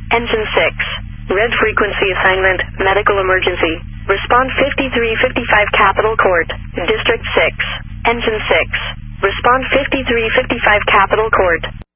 Engine 6. Red frequency assignment, medical emergency. Respond 5355 Capitol Court, District 6. Engine 6. Respond 5355 Capitol Court.